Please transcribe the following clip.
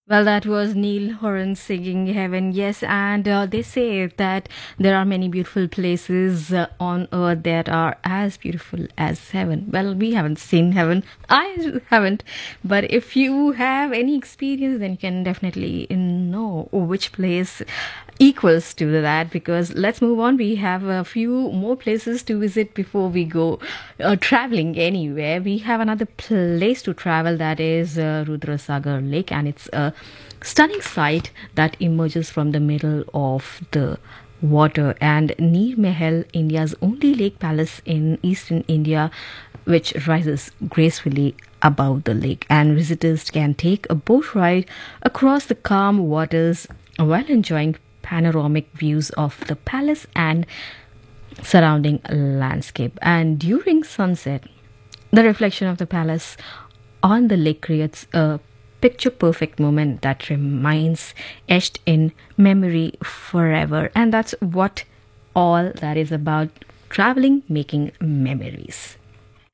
Well, that was Neil Horan singing Heaven. Yes, and they say that there are many beautiful places on earth that are as beautiful as heaven. Well, we haven't seen heaven. I haven't. But if you have any experience, then you can definitely know which place equals to that, because let's move on. We have a few more places to visit before we go traveling anywhere. We have another place to travel, that is Rudrasagar Lake, and it's a stunning sight that emerges from the middle of the water. And Neer Mahal, India's only lake palace in eastern India, which rises gracefully above the lake, and visitors can take a boat ride across the calm waters while enjoying panoramic views of the palace and surrounding landscape. And during sunset, the reflection of the palace on the lake creates a picture perfect moment that remains etched in memory forever. And that's what all that is about: traveling, making memories.